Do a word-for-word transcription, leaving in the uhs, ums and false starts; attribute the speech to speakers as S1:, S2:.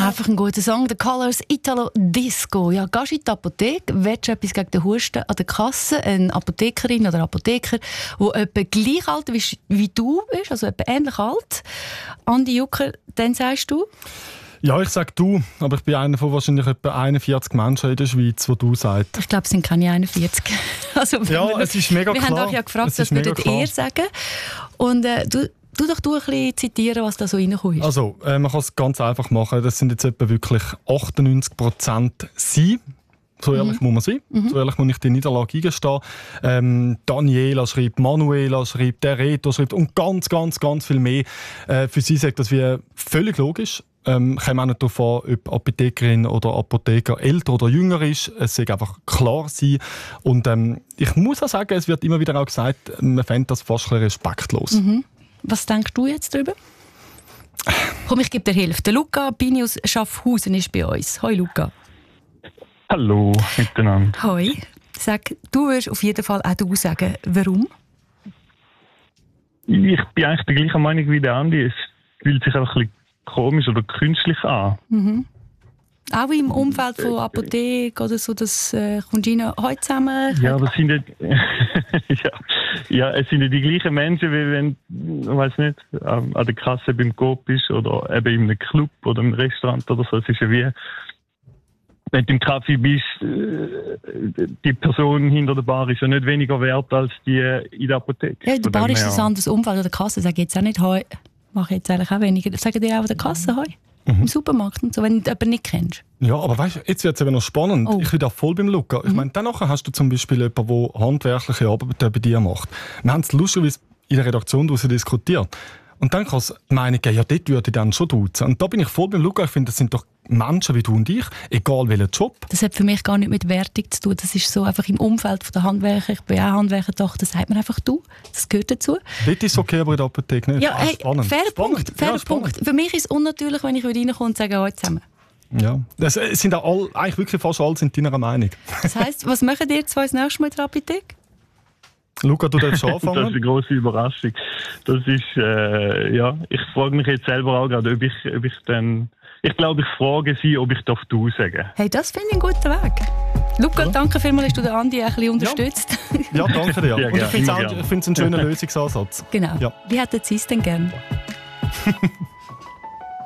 S1: Einfach ein guter Song. The Colors, Italo Disco. Ja, gehst du in die Apotheke, willst du etwas gegen den Husten an der Kasse, eine Apothekerin oder Apotheker, der etwa gleich alt ist wie du bist, also etwa ähnlich alt. Andi Jucker, dann sagst du?
S2: Ja, ich sage du, aber ich bin einer von wahrscheinlich etwa einundvierzig Menschen in der Schweiz, die du sagst.
S1: Ich glaube, es sind keine einundvierzig. Also,
S2: ja, wir, es ist mega
S1: wir
S2: klar.
S1: Wir haben euch ja gefragt, was würdet ihr sagen. Und äh, du, du doch du ein bisschen zitieren, was da so reinkommt.
S2: Also, äh, man kann es ganz einfach machen. Das sind jetzt etwa wirklich achtundneunzig Prozent Sie. So ehrlich mhm. muss man sein. Mhm. So ehrlich muss ich die Niederlage eingestehen. Ähm, Daniela schreibt, Manuela schreibt, der Reto schreibt und ganz, ganz, ganz viel mehr. Äh, für sie sagt das wie völlig logisch. Ähm, kommt auch nicht darauf an, ob Apothekerin oder Apotheker älter oder jünger ist. Es soll einfach klar sein. Und ähm, ich muss auch sagen, es wird immer wieder auch gesagt, man fände das fast ein bisschen respektlos.
S1: Mhm. Was denkst du jetzt darüber? Komm, ich gebe dir Hilfe. Der Luca Bini aus Schaffhausen ist bei uns. Hoi Luca.
S3: Hallo miteinander.
S1: Hoi. Sag, du würdest auf jeden Fall auch du sagen. Warum?
S3: Ich bin eigentlich der gleichen Meinung wie der Andi. Es fühlt sich einfach ein bisschen komisch oder künstlich an.
S1: Mhm. Auch im Umfeld von Apotheke oder so, das äh, kommst du rein, heute zusammen?
S3: Ja, aber es sind ja, ja, es sind ja die gleichen Menschen, wie wenn, ich weiß nicht, an der Kasse beim Coop bist oder eben in einem Club oder im Restaurant oder so. Es ist ja wie, wenn du im Kaffee bist, die Person hinter der Bar ist ja nicht weniger wert als die in der Apotheke.
S1: Ja, in der Bar ist ein anderes Umfeld. An der Kasse sage ich jetzt auch nicht «Hoi». Mache ich jetzt eigentlich auch weniger. Sagen dir auch an der Kasse «Hoi». Mhm. Im Supermarkt und so, wenn du jemanden nicht kennst.
S2: Ja, aber weißt du, jetzt wird es eben noch spannend. Oh. Ich bin da voll beim Luca. Ich mhm. meine, danach hast du zum Beispiel jemanden, der handwerkliche Arbeit bei dir macht. Wir haben es lustigerweise in der Redaktion diskutiert. Und dann kann es die Meinung geben, ja, dort würde ich dann schon duzen. Und da bin ich voll beim Luca. Ich finde, das sind doch Menschen wie du und ich, egal welchen Job.
S1: Das hat für mich gar nicht mit Wertung zu tun. Das ist so einfach im Umfeld der Handwerker. Ich bin auch Handwerkertochter, das sagt man einfach du. Das gehört dazu.
S2: Dort ist es okay, aber in der Apotheke nicht.
S1: Ja, hey,
S2: spannend.
S1: Fairer
S2: spannend.
S1: Punkt. Fairer
S2: ja,
S1: Punkt. Für mich ist es unnatürlich, wenn ich reinkomme und sage, «Hoi zusammen».
S2: Ja, das sind auch alle, eigentlich wirklich fast alle sind deiner Meinung.
S1: Das heisst, was machen ihr zwei das nächste Mal in der Apotheke?
S2: Luca, du darfst anfangen.
S3: Das ist eine grosse Überraschung. Das ist, äh, ja, ich frage mich jetzt selber auch gerade, ob ich, ob ich dann, ich glaube, ich frage sie, ob ich darf du sagen.
S1: Hey, das finde ich einen guten Weg. Luca, ja. Danke vielmals, dass du den Andi ein bisschen unterstützt.
S2: Ja, ja danke dir.
S3: Ja,
S2: und ich finde es einen schönen Lösungsansatz.
S1: Genau.
S2: Ja.
S1: Wie hätten Sie es denn gern?